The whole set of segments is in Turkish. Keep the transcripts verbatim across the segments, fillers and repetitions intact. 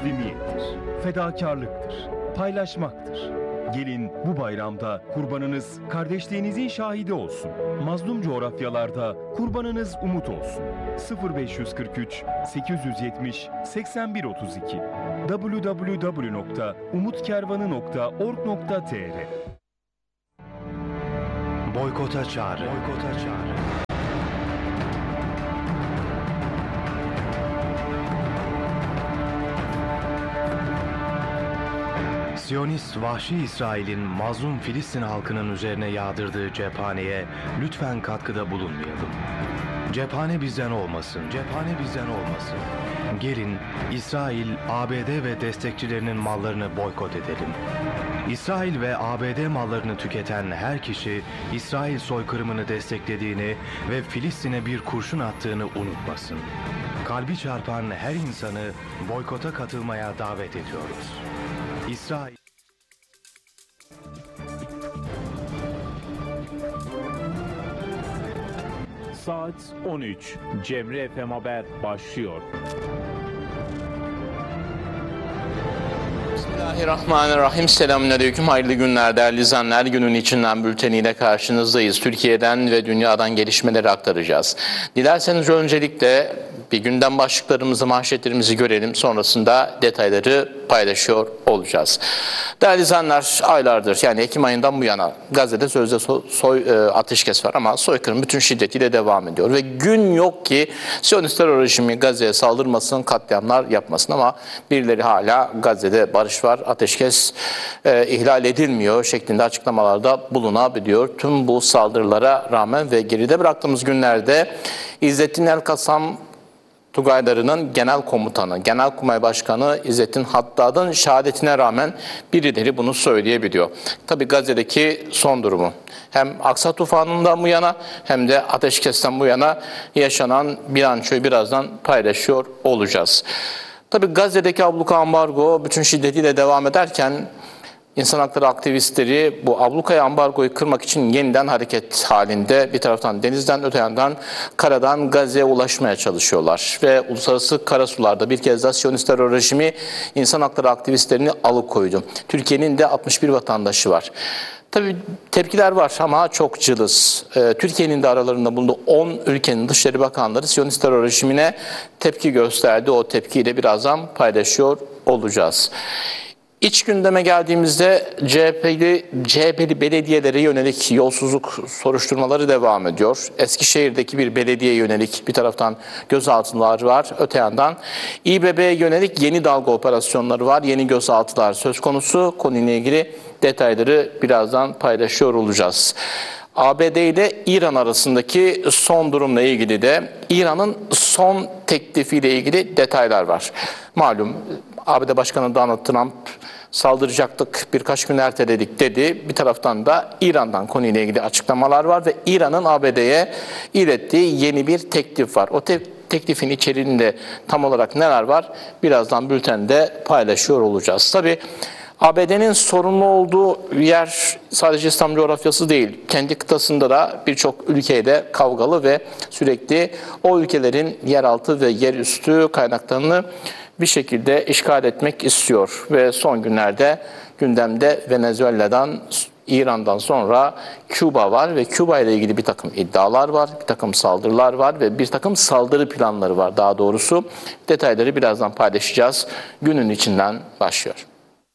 teslimiyettir, fedakarlıktır, paylaşmaktır. Gelin bu bayramda kurbanınız kardeşliğinizin şahidi olsun. Mazlum coğrafyalarda kurbanınız umut olsun. sıfır beş kırk üç sekiz yüz yetmiş seksen bir otuz iki double-u double-u double-u nokta umutkervanı nokta org nokta tr Boykota çağrı. Boykota çağrı. Siyonist vahşi İsrail'in mazlum Filistin halkının üzerine yağdırdığı cephaneye lütfen katkıda bulunmayalım. Cephane bizden olmasın, cephane bizden olmasın. Gelin İsrail, A B D ve destekçilerinin mallarını boykot edelim. İsrail ve A B D mallarını tüketen her kişi İsrail soykırımını desteklediğini ve Filistin'e bir kurşun attığını unutmasın. Kalbi çarpan her insanı boykota katılmaya davet ediyoruz. İsrail Saat on üç. Cemre F M Haber başlıyor. Bismillahirrahmanirrahim. Selamünaleyküm. Hayırlı günler değerli izleyenler. Günün içinden bülteniyle karşınızdayız. Türkiye'den ve dünyadan gelişmeleri aktaracağız. Dilerseniz öncelikle bir gündem başlıklarımızı, manşetlerimizi görelim. Sonrasında detayları paylaşıyor olacağız. Değerli izleyenler, aylardır yani Ekim ayından bu yana Gazze'de sözde soy, soy e, ateşkes var ama soykırım bütün şiddetiyle devam ediyor. Ve gün yok ki Siyonist terör rejimi Gazze'ye saldırmasın, katliamlar yapmasın ama birileri hala Gazze'de barış var, ateşkes e, ihlal edilmiyor şeklinde açıklamalarda bulunabiliyor. Tüm bu saldırılara rağmen ve geride bıraktığımız günlerde İzzettin El-Kassam Tugayları'nın genel komutanı, Genelkurmay Başkanı İzzettin Haddad'ın şehadetine rağmen birileri bunu söyleyebiliyor. Tabii Gazze'deki son durumu hem Aksa tufanından bu yana hem de ateşkesten bu yana yaşanan bilançoyu birazdan paylaşıyor olacağız. Tabii Gazze'deki abluka ambargo bütün şiddetiyle devam ederken İnsan hakları aktivistleri bu ablukaya ambargoyu kırmak için yeniden hareket halinde bir taraftan denizden öte yandan karadan Gazze'ye ulaşmaya çalışıyorlar. Ve uluslararası karasularda bir kez daha Siyonist terör rejimi insan hakları aktivistlerini alıkoydu. Türkiye'nin de altmış bir vatandaşı var. Tabii tepkiler var ama çok cılız. Ee, Türkiye'nin de aralarında bulunduğu on ülkenin Dışişleri Bakanları Siyonist terör rejimine tepki gösterdi. O tepkiyi de birazdan paylaşıyor olacağız. İç gündeme geldiğimizde C H P'li, C H P'li belediyelere yönelik yolsuzluk soruşturmaları devam ediyor. Eskişehir'deki bir belediyeye yönelik bir taraftan gözaltılar var. Öte yandan İ B B'ye yönelik yeni dalga operasyonları var. Yeni gözaltılar söz konusu. Konuyla ilgili detayları birazdan paylaşıyor olacağız. A B D ile İran arasındaki son durumla ilgili de İran'ın son teklifiyle ilgili detaylar var. Malum A B D Başkanı Donald Trump saldıracaktık, birkaç gün erteledik dedi. Bir taraftan da İran'dan konuyla ilgili açıklamalar var ve İran'ın A B D'ye ilettiği yeni bir teklif var. O te teklifin içeriğinde tam olarak neler var? Birazdan bültende paylaşıyor olacağız. Tabii A B D'nin sorumlu olduğu yer sadece İslam coğrafyası değil. Kendi kıtasında da birçok ülkeyle kavgalı ve sürekli o ülkelerin yeraltı ve yerüstü kaynaklarını bir şekilde işgal etmek istiyor. Ve son günlerde gündemde Venezuela'dan, İran'dan sonra Küba var ve Küba ile ilgili bir takım iddialar var, bir takım saldırılar var ve bir takım saldırı planları var daha doğrusu. Detayları birazdan paylaşacağız. Günün içinden başlıyor.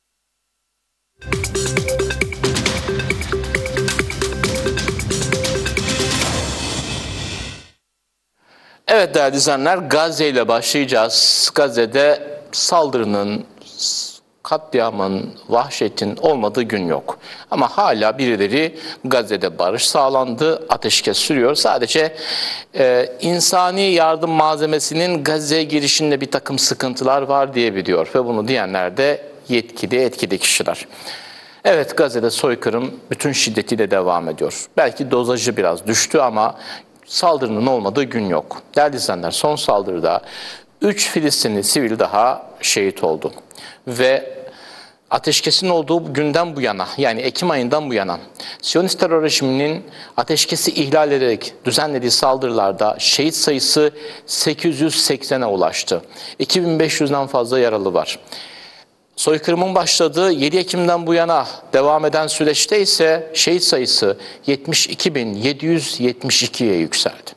Evet değerli izleyenler, Gazze ile başlayacağız. Gazze'de saldırının, katliamın, vahşetin olmadığı gün yok. Ama hala birileri Gazze'de barış sağlandı, ateşkes sürüyor. Sadece e, insani yardım malzemesinin Gazze'ye girişinde bir takım sıkıntılar var diyebiliyor. Ve bunu diyenler de yetkili, etkili kişiler. Evet, Gazze'de soykırım bütün şiddetiyle devam ediyor. Belki dozajı biraz düştü ama saldırının olmadığı gün yok. Değerli izleyenler, son saldırıda üç Filistinli sivil daha şehit oldu. Ve ateşkesin olduğu günden bu yana, yani Ekim ayından bu yana Siyonist terör rejiminin ateşkesi ihlal ederek düzenlediği saldırılarda şehit sayısı sekiz yüz seksene ulaştı. iki bin beş yüzden fazla yaralı var. Soykırımın başladığı yedi Ekim'den bu yana devam eden süreçte ise şehit sayısı yetmiş iki bin yedi yüz yetmiş ikiye yükseldi.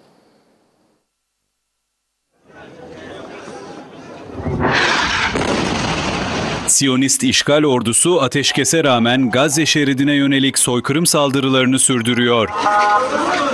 Siyonist işgal ordusu ateşkese rağmen Gazze şeridine yönelik soykırım saldırılarını sürdürüyor.